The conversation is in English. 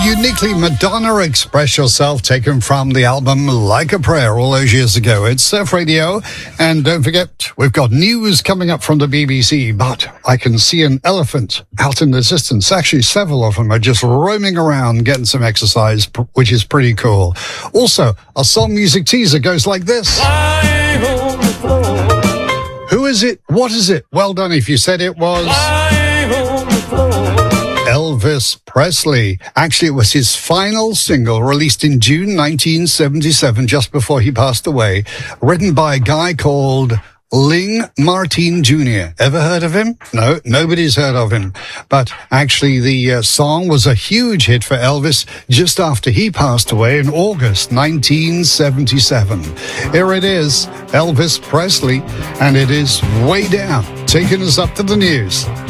Uniquely Madonna, Express Yourself, taken from the album Like a Prayer all those years ago. It's Surf Radio, and don't forget, we've got news coming up from the BBC, but I can see an elephant out in the distance. Actually, several of them are just roaming around getting some exercise, which is pretty cool. Also, a song music teaser goes like this. Who is it? What is it? Well done if you said it was Elvis Presley. Actually, it was his final single, released in June 1977, just before he passed away, written by a guy called Ling Martin Jr. Ever heard of him? No, nobody's heard of him. But actually, the song was a huge hit for Elvis just after he passed away in August 1977. Here it is, Elvis Presley, and it is Way Down, taking us up to the news.